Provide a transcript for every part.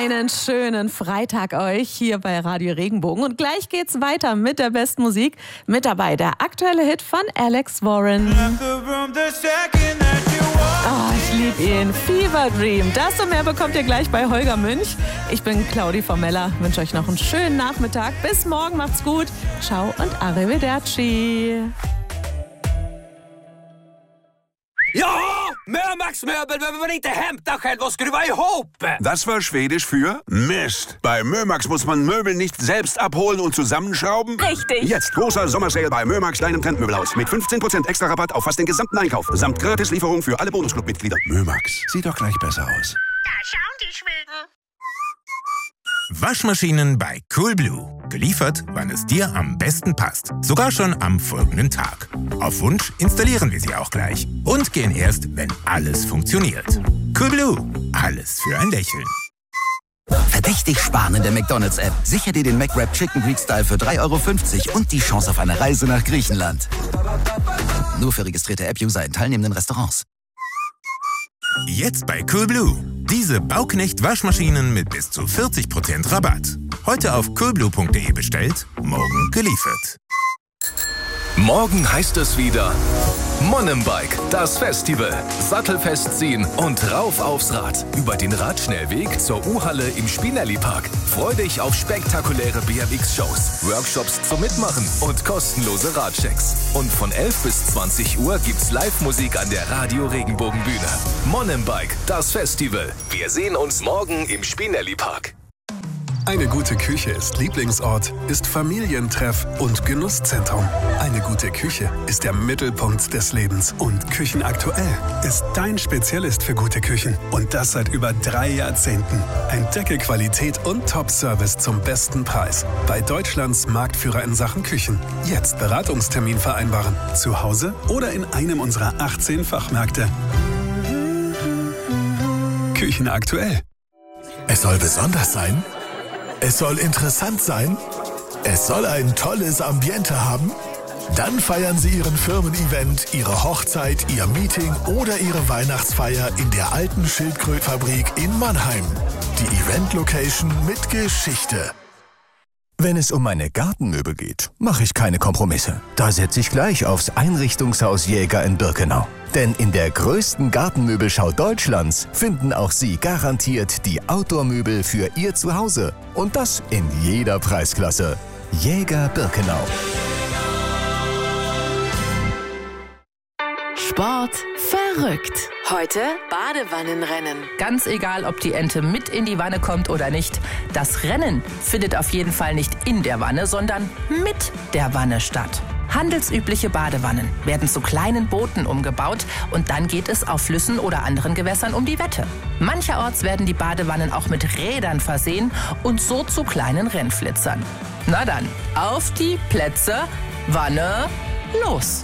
Einen schönen Freitag euch hier bei Radio Regenbogen. Und gleich geht's weiter mit der besten Musik. Mit dabei der aktuelle Hit von Alex Warren. Oh, ich liebe ihn. Fever Dream. Das und mehr bekommt ihr gleich bei Holger Münch. Ich bin Claudi Formella. Wünsche euch noch einen schönen Nachmittag. Bis morgen. Macht's gut. Ciao und arrivederci. Ja, Mörmax Möbel behöver man inte hämta själv och skruva ihop. Das war Schwedisch für Mist. Bei Mörmax muss man Möbel nicht selbst abholen und zusammenschrauben. Richtig. Jetzt großer Sommersale bei Mörmax, deinem Trendmöbelhaus. Mit 15% extra Rabatt auf fast den gesamten Einkauf. Samt Gratislieferung für alle Bonusclub-Mitglieder. Mörmax, sieht doch gleich besser aus. Da schauen die Schweden. Waschmaschinen bei Coolblue. Geliefert, wann es dir am besten passt. Sogar schon am folgenden Tag. Auf Wunsch installieren wir sie auch gleich. Und gehen erst, wenn alles funktioniert. Coolblue. Alles für ein Lächeln. Verdächtig sparen in der McDonald's-App. Sicher dir den McWrap Chicken Greek Style für 3,50 € und die Chance auf eine Reise nach Griechenland. Nur für registrierte App-User in teilnehmenden Restaurants. Jetzt bei Coolblue. Diese Bauknecht-Waschmaschinen mit bis zu 40% Rabatt. Heute auf coolblue.de bestellt, morgen geliefert. Morgen heißt es wieder Mountainbike, das Festival. Sattelfest ziehen und rauf aufs Rad. Über den Radschnellweg zur U-Halle im Spinelli-Park. Freu dich auf spektakuläre BMX-Shows, Workshops zum Mitmachen und kostenlose Radchecks. Und von 11 bis 20 Uhr gibt's Live-Musik an der Radio Regenbogen-Bühne. Mountainbike, das Festival. Wir sehen uns morgen im Spinelli-Park. Eine gute Küche ist Lieblingsort, ist Familientreff und Genusszentrum. Eine gute Küche ist der Mittelpunkt des Lebens. Und Küchenaktuell ist dein Spezialist für gute Küchen. Und das seit über 3 Jahrzehnten. Entdecke Qualität und Top-Service zum besten Preis. Bei Deutschlands Marktführer in Sachen Küchen. Jetzt Beratungstermin vereinbaren. Zu Hause oder in einem unserer 18 Fachmärkte. Küchenaktuell. Es soll besonders sein. Es soll interessant sein. Es soll ein tolles Ambiente haben. Dann feiern Sie Ihren Firmen-Event, Ihre Hochzeit, Ihr Meeting oder Ihre Weihnachtsfeier in der alten Schildkrötfabrik in Mannheim. Die Event-Location mit Geschichte. Wenn es um meine Gartenmöbel geht, mache ich keine Kompromisse. Da setze ich gleich aufs Einrichtungshaus Jäger in Birkenau. Denn in der größten Gartenmöbelschau Deutschlands finden auch Sie garantiert die Outdoor-Möbel für Ihr Zuhause. Und das in jeder Preisklasse. Jäger Birkenau. Sport verrückt. Heute Badewannenrennen. Ganz egal, ob die Ente mit in die Wanne kommt oder nicht, das Rennen findet auf jeden Fall nicht in der Wanne, sondern mit der Wanne statt. Handelsübliche Badewannen werden zu kleinen Booten umgebaut und dann geht es auf Flüssen oder anderen Gewässern um die Wette. Mancherorts werden die Badewannen auch mit Rädern versehen und so zu kleinen Rennflitzern. Na dann, auf die Plätze, Wanne, los!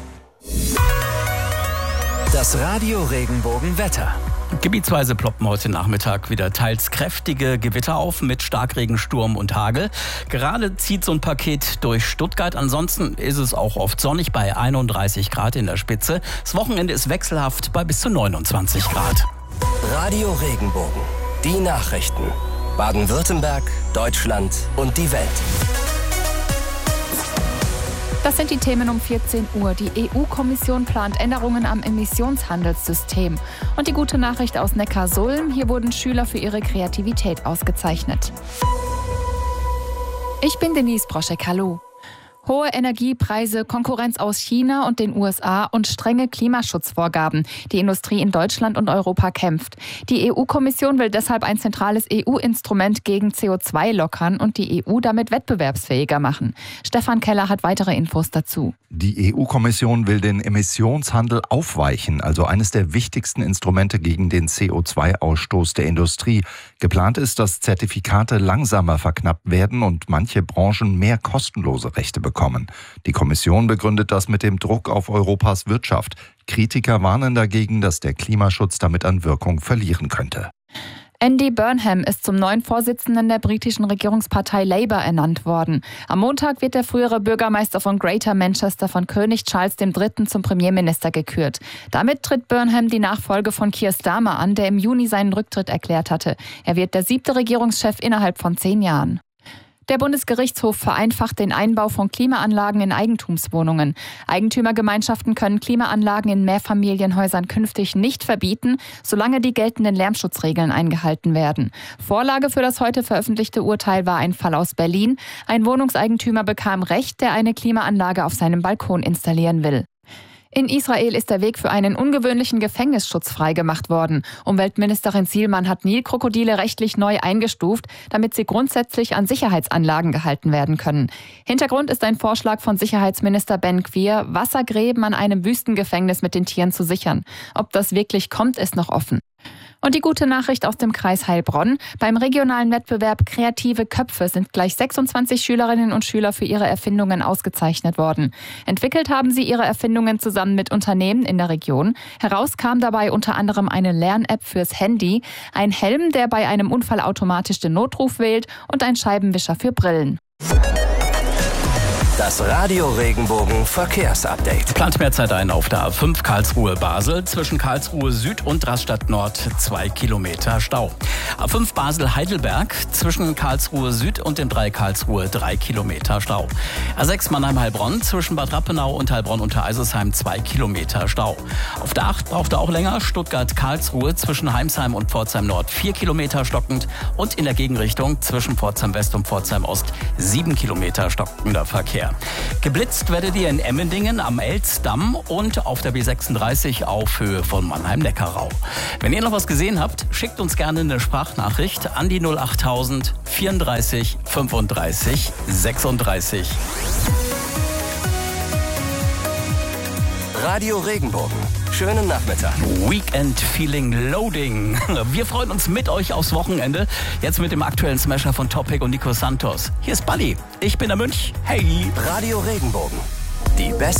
Das Radio Regenbogen Wetter. Gebietsweise ploppen heute Nachmittag wieder teils kräftige Gewitter auf mit Starkregen, Sturm und Hagel. Gerade zieht so ein Paket durch Stuttgart. Ansonsten ist es auch oft sonnig bei 31 Grad in der Spitze. Das Wochenende ist wechselhaft bei bis zu 29 Grad. Radio Regenbogen. Die Nachrichten. Baden-Württemberg, Deutschland und die Welt. Das sind die Themen um 14 Uhr. Die EU-Kommission plant Änderungen am Emissionshandelssystem. Und die gute Nachricht aus Neckarsulm: Hier wurden Schüler für ihre Kreativität ausgezeichnet. Ich bin Denise Broschek, hallo. Hohe Energiepreise, Konkurrenz aus China und den USA und strenge Klimaschutzvorgaben. Die Industrie in Deutschland und Europa kämpft. Die EU-Kommission will deshalb ein zentrales EU-Instrument gegen CO2 lockern und die EU damit wettbewerbsfähiger machen. Stefan Keller hat weitere Infos dazu. Die EU-Kommission will den Emissionshandel aufweichen, also eines der wichtigsten Instrumente gegen den CO2-Ausstoß der Industrie. Geplant ist, dass Zertifikate langsamer verknappt werden und manche Branchen mehr kostenlose Rechte bekommen. Die Kommission begründet das mit dem Druck auf Europas Wirtschaft. Kritiker warnen dagegen, dass der Klimaschutz damit an Wirkung verlieren könnte. Andy Burnham ist zum neuen Vorsitzenden der britischen Regierungspartei Labour ernannt worden. Am Montag wird der frühere Bürgermeister von Greater Manchester von König Charles III. Zum Premierminister gekürt. Damit tritt Burnham die Nachfolge von Keir Starmer an, der im Juni seinen Rücktritt erklärt hatte. Er wird der 7. Regierungschef innerhalb von 10 Jahren. Der Bundesgerichtshof vereinfacht den Einbau von Klimaanlagen in Eigentumswohnungen. Eigentümergemeinschaften können Klimaanlagen in Mehrfamilienhäusern künftig nicht verbieten, solange die geltenden Lärmschutzregeln eingehalten werden. Vorlage für das heute veröffentlichte Urteil war ein Fall aus Berlin. Ein Wohnungseigentümer bekam Recht, der eine Klimaanlage auf seinem Balkon installieren will. In Israel ist der Weg für einen ungewöhnlichen Gefängnisschutz freigemacht worden. Umweltministerin Zielmann hat Nilkrokodile rechtlich neu eingestuft, damit sie grundsätzlich an Sicherheitsanlagen gehalten werden können. Hintergrund ist ein Vorschlag von Sicherheitsminister Ben Gvir, Wassergräben an einem Wüstengefängnis mit den Tieren zu sichern. Ob das wirklich kommt, ist noch offen. Und die gute Nachricht aus dem Kreis Heilbronn. Beim regionalen Wettbewerb Kreative Köpfe sind gleich 26 Schülerinnen und Schüler für ihre Erfindungen ausgezeichnet worden. Entwickelt haben sie ihre Erfindungen zusammen mit Unternehmen in der Region. Heraus kam dabei unter anderem eine Lern-App fürs Handy, ein Helm, der bei einem Unfall automatisch den Notruf wählt und ein Scheibenwischer für Brillen. Das Radio Regenbogen Verkehrsupdate. Plant mehr Zeit ein auf der A5 Karlsruhe-Basel. Zwischen Karlsruhe Süd und Rastatt Nord 2 Kilometer Stau. A5 Basel-Heidelberg. Zwischen Karlsruhe Süd und dem Dreieck Karlsruhe 3 Kilometer Stau. A6 Mannheim-Heilbronn. Zwischen Bad Rappenau und Heilbronn-Untereisesheim 2 Kilometer Stau. Auf der 8 braucht er auch länger. Stuttgart-Karlsruhe. Zwischen Heimsheim und Pforzheim Nord 4 Kilometer stockend. Und in der Gegenrichtung zwischen Pforzheim West und Pforzheim Ost 7 Kilometer stockender Verkehr. Geblitzt werdet ihr in Emmendingen am Elzdamm und auf der B36 auf Höhe von Mannheim-Neckarau. Wenn ihr noch was gesehen habt, schickt uns gerne eine Sprachnachricht an die 08000 34 35 36. Radio Regenbogen. Schönen Nachmittag. Weekend Feeling Loading. Wir freuen uns mit euch aufs Wochenende. Jetzt mit dem aktuellen Smasher von Topic und Nico Santos. Hier ist Buddy. Ich bin der Mönch. Hey. Radio Regenbogen. Die besten